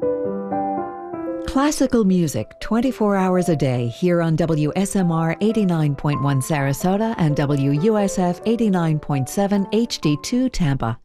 Classical music 24 hours a day here on WSMR 89.1 Sarasota and WUSF 89.7 HD2 Tampa.